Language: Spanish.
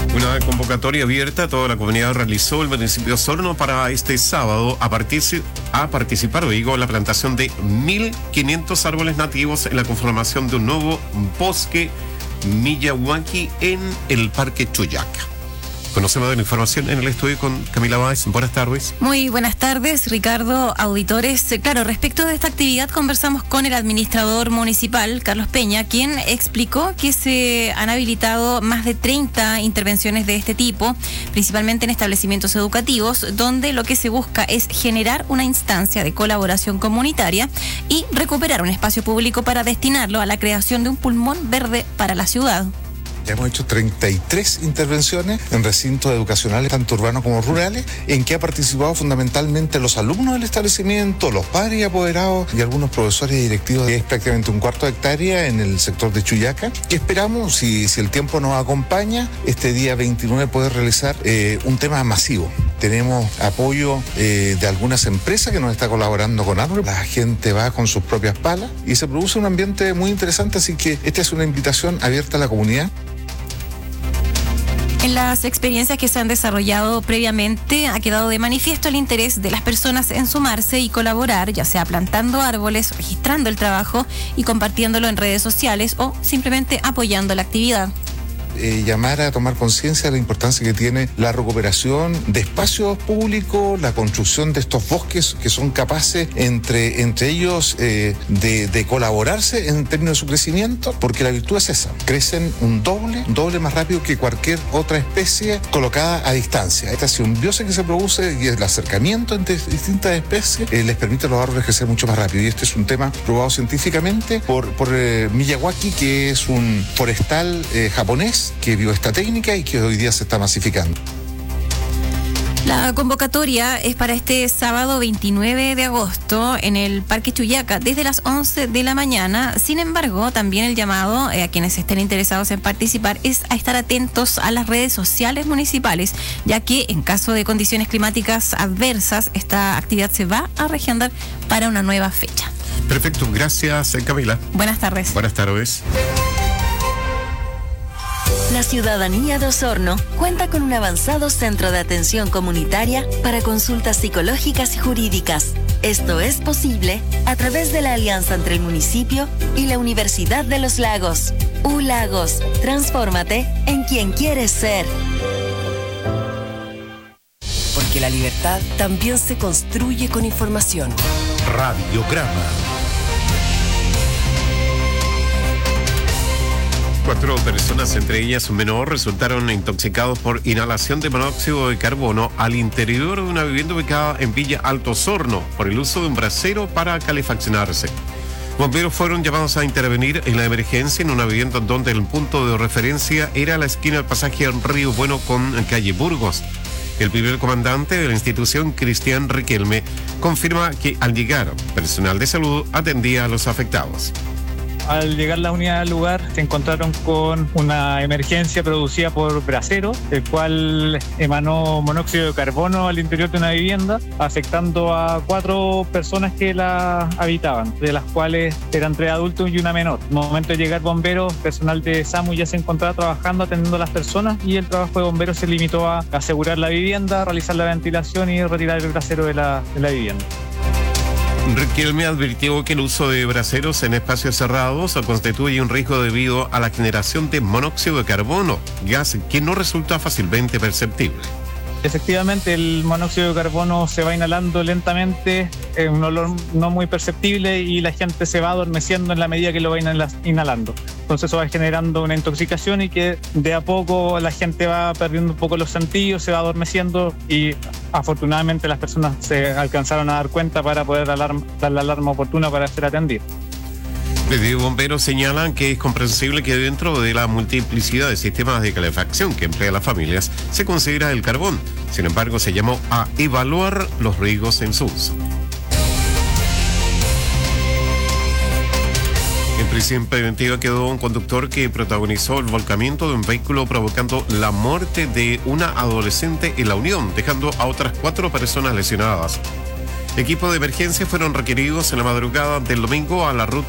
Una convocatoria abierta a toda la comunidad realizó el municipio de Osorno para este sábado a participar en la plantación de 1.500 árboles nativos en la conformación de un nuevo bosque Miyawaki en el Parque Chuyaca. Conocemos de la información en el estudio con Camila Báez. Buenas tardes. Muy buenas tardes, Ricardo, auditores. Claro, respecto de esta actividad conversamos con el administrador municipal, Carlos Peña, quien explicó que se han habilitado más de 30 intervenciones de este tipo, principalmente en establecimientos educativos, donde lo que se busca es generar una instancia de colaboración comunitaria y recuperar un espacio público para destinarlo a la creación de un pulmón verde para la ciudad. Ya hemos hecho 33 intervenciones en recintos educacionales, tanto urbanos como rurales, en que ha participado fundamentalmente los alumnos del establecimiento, los padres y apoderados y algunos profesores y directivos. Es prácticamente un cuarto de hectárea en el sector de Chuyaca. Y esperamos, si el tiempo nos acompaña, este día 29 poder realizar un tema masivo. Tenemos apoyo de algunas empresas que nos está colaborando con árboles. La gente va con sus propias palas y se produce un ambiente muy interesante, así que esta es una invitación abierta a la comunidad. En las experiencias que se han desarrollado previamente ha quedado de manifiesto el interés de las personas en sumarse y colaborar, ya sea plantando árboles, registrando el trabajo y compartiéndolo en redes sociales o simplemente apoyando la actividad. Llamar a tomar conciencia de la importancia que tiene la recuperación de espacios públicos, la construcción de estos bosques que son capaces entre ellos de colaborarse en términos de su crecimiento, porque la virtud es esa, crecen un doble más rápido que cualquier otra especie colocada a distancia. Esta simbiosis que se produce y el acercamiento entre distintas especies les permite a los árboles crecer mucho más rápido, y este es un tema probado científicamente por Miyawaki, que es un forestal japonés que vio esta técnica y que hoy día se está masificando. La convocatoria es para este sábado 29 de agosto en el Parque Chuyaca desde las 11 de la mañana. Sin embargo, también el llamado a quienes estén interesados en participar es a estar atentos a las redes sociales municipales, ya que en caso de condiciones climáticas adversas, esta actividad se va a reagendar para una nueva fecha. Perfecto, gracias Camila. Buenas tardes. Buenas tardes. La ciudadanía de Osorno cuenta con un avanzado centro de atención comunitaria para consultas psicológicas y jurídicas. Esto es posible a través de la alianza entre el municipio y la Universidad de los Lagos. ULagos, transfórmate en quien quieres ser. Porque la libertad también se construye con información. Radiograma. 4 personas, entre ellas un menor, resultaron intoxicados por inhalación de monóxido de carbono al interior de una vivienda ubicada en Villa Alto Osorno por el uso de un brasero para calefaccionarse. Bomberos fueron llamados a intervenir en la emergencia en una vivienda donde el punto de referencia era la esquina del pasaje Río Bueno con calle Burgos. El primer comandante de la institución, Cristian Riquelme, confirma que al llegar, personal de salud atendía a los afectados. Al llegar la unidad al lugar se encontraron con una emergencia producida por brasero, el cual emanó monóxido de carbono al interior de una vivienda, afectando a 4 personas que la habitaban, de las cuales eran 3 adultos y una menor. En el momento de llegar bomberos, personal de SAMU ya se encontraba trabajando atendiendo a las personas, y el trabajo de bomberos se limitó a asegurar la vivienda, realizar la ventilación y retirar el brasero de la vivienda. Riquelme advirtió que el uso de braseros en espacios cerrados constituye un riesgo debido a la generación de monóxido de carbono, gas que no resulta fácilmente perceptible. Efectivamente, el monóxido de carbono se va inhalando lentamente, un olor no muy perceptible, y la gente se va adormeciendo en la medida que lo va inhalando. Entonces eso va generando una intoxicación y que de a poco la gente va perdiendo un poco los sentidos, se va adormeciendo, y afortunadamente las personas se alcanzaron a dar cuenta para poder dar la alarma oportuna para ser atendido. Desde bomberos señalan que es comprensible que dentro de la multiplicidad de sistemas de calefacción que emplean las familias se considera el carbón. Sin embargo, se llamó a evaluar los riesgos en su uso. En prisión preventiva quedó un conductor que protagonizó el volcamiento de un vehículo provocando la muerte de una adolescente en La Unión, dejando a otras 4 personas lesionadas. Equipos de emergencia fueron requeridos en la madrugada del domingo a la ruta